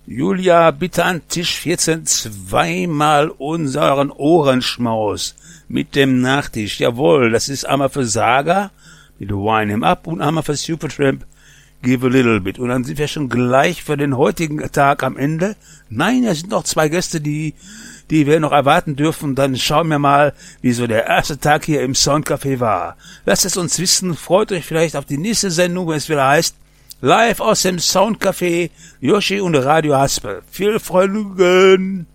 Julia, bitte an Tisch 14 zweimal unseren Ohrenschmaus mit dem Nachtisch. Jawohl, das ist einmal für Saga mit Wine Him Up und einmal für Supertramp Give a Little Bit. Und dann sind wir schon gleich für den heutigen Tag am Ende. Nein, es sind noch 2 Gäste, die wir noch erwarten dürfen. Dann schauen wir mal, wie so der erste Tag hier im Soundcafé war. Lasst es uns wissen. Freut euch vielleicht auf die nächste Sendung, wenn es wieder heißt Live aus dem Soundcafé, Yoshi und Radio Haspel. Viel Vergnügen!